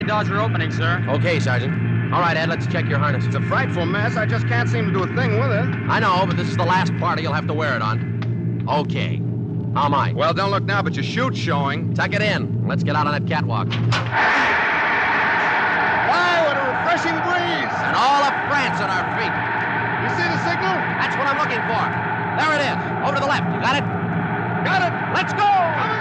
Dodger opening, sir. Okay, Sergeant. All right, Ed, let's check your harness. It's a frightful mess. I just can't seem to do a thing with it. I know, but this is the last party you'll have to wear it on. Okay. How am I? Well, don't look now, but your chute's showing. Tuck it in. Let's get out on that catwalk. Wow, what a refreshing breeze. And all of France on our feet. You see the signal? That's what I'm looking for. There it is. Over to the left. You got it? Got it. Let's go!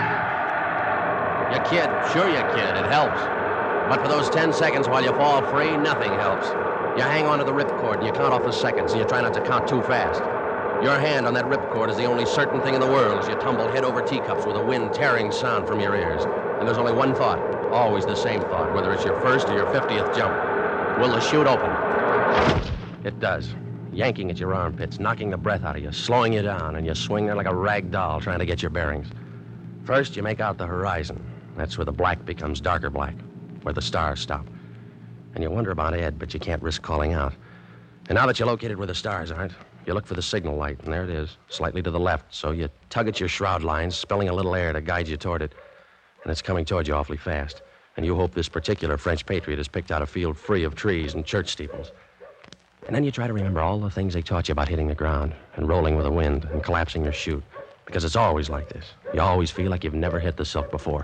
You kid. Sure you kid. It helps. But for those 10 seconds while you fall free, nothing helps. You hang on to the ripcord and you count off the seconds and you try not to count too fast. Your hand on that ripcord is the only certain thing in the world as you tumble head over teacups with a wind-tearing sound from your ears. And there's only one thought, always the same thought, whether it's your first or your 50th jump. Will the chute open? It does. Yanking at your armpits, knocking the breath out of you, slowing you down, and you swing there like a rag doll trying to get your bearings. First, you make out the horizon. That's where the black becomes darker black, where the stars stop. And you wonder about Ed, but you can't risk calling out. And now that you're located where the stars aren't, you look for the signal light, and there it is, slightly to the left. So you tug at your shroud lines, spilling a little air to guide you toward it. And it's coming toward you awfully fast. And you hope this particular French patriot has picked out a field free of trees and church steeples. And then you try to remember all the things they taught you about hitting the ground and rolling with the wind and collapsing your chute. Because it's always like this. You always feel like you've never hit the silk before.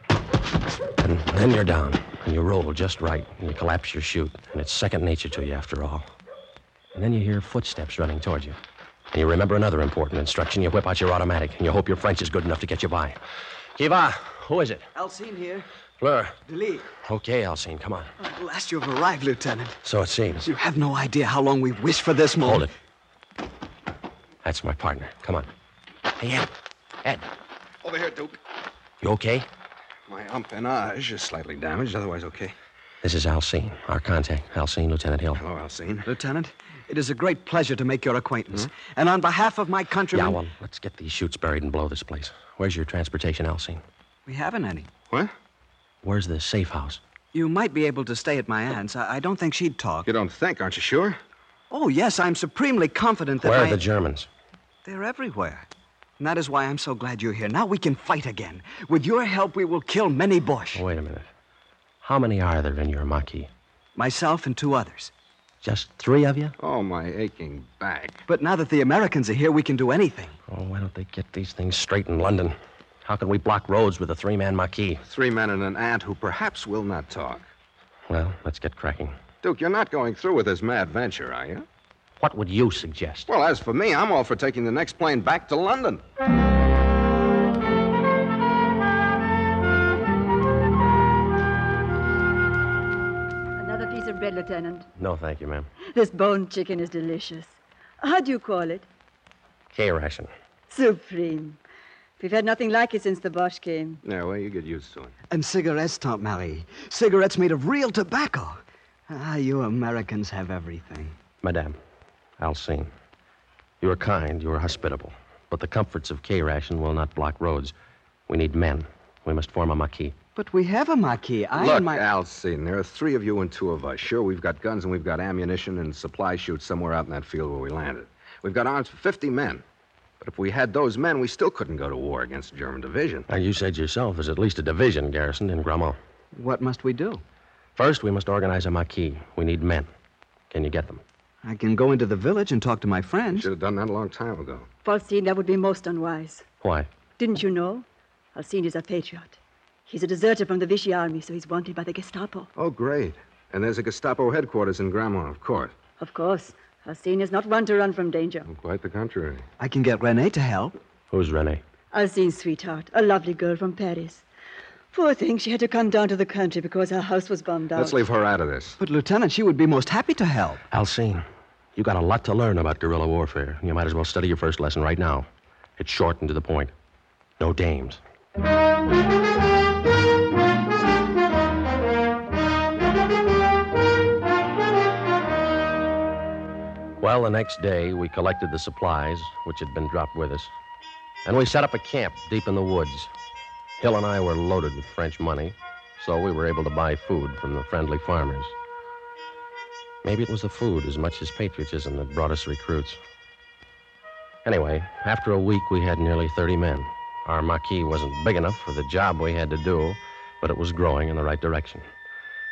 And then you're down, and you roll just right, and you collapse your chute, and it's second nature to you after all. And then you hear footsteps running toward you. And you remember another important instruction. You whip out your automatic, and you hope your French is good enough to get you by. Qui va? Who is it? Alcine here. Fleur. Delis. Okay, Alcine, come on. At last you have arrived, Lieutenant. So it seems. You have no idea how long we've wished for this moment. Hold it. That's my partner. Come on. Hey, Ed. Ed. Over here, Duke. You okay? My empennage is slightly damaged, otherwise okay. This is Alcine, our contact. Alcine, Lieutenant Hill. Hello, Alcine. Lieutenant, it is a great pleasure to make your acquaintance. And on behalf of my countrymen... Yeah, well, let's get these chutes buried and blow this place. Where's your transportation, Alcine? We haven't any. What? Where's the safe house? You might be able to stay at my aunt's. I don't think she'd talk. You don't think, aren't you sure? Oh, yes, I'm supremely confident that Where are the Germans? They're everywhere. And that is why I'm so glad you're here. Now we can fight again. With your help, we will kill many Boche. Wait a minute. How many are there in your Maquis? Myself and 2 others. Just 3 of you? Oh, my aching back. But now that the Americans are here, we can do anything. Oh, why don't they get these things straight in London? How can we block roads with a 3-man Maquis? 3 men and an aunt who perhaps will not talk. Well, let's get cracking. Duke, you're not going through with this mad venture, are you? What would you suggest? Well, as for me, I'm all for taking the next plane back to London. Another piece of bread, Lieutenant. No, thank you, ma'am. This bone chicken is delicious. How do you call it? K-ration. Supreme. We've had nothing like it since the Boche came. Yeah, well, you get used to it. And cigarettes, Tante Marie. Cigarettes made of real tobacco. Ah, you Americans have everything. Madame, Alcine, you are kind, you are hospitable, but the comforts of K-ration will not block roads. We need men. We must form a Maquis. But we have a Maquis. Look, Alcine, there are 3 of you and 2 of us. Sure, we've got guns and we've got ammunition and supply chutes somewhere out in that field where we landed. We've got arms for 50 men. But if we had those men, we still couldn't go to war against a German division. Now, you said yourself there's at least a division garrisoned in Grammont. What must we do? First, we must organize a Maquis. We need men. Can you get them? I can go into the village and talk to my friends. Should have done that a long time ago. Alcine, that would be most unwise. Why? Didn't you know? Alcine is a patriot. He's a deserter from the Vichy army, so he's wanted by the Gestapo. Oh, great. And there's a Gestapo headquarters in Grammont, of course. Of course. Alcine is not one to run from danger. Oh, quite the contrary. I can get Renee to help. Who's Renee? Alcine's sweetheart, a lovely girl from Paris. Poor thing, she had to come down to the country because her house was bombed out. Let's leave her out of this. But, Lieutenant, she would be most happy to help. Alcine, you got a lot to learn about guerrilla warfare. You might as well study your first lesson right now. It's short and to the point. No dames. Well, the next day, we collected the supplies, which had been dropped with us, and we set up a camp deep in the woods. Hill and I were loaded with French money, so we were able to buy food from the friendly farmers. Maybe it was the food as much as patriotism that brought us recruits. Anyway, after a week, we had nearly 30 men. Our Maquis wasn't big enough for the job we had to do, but it was growing in the right direction.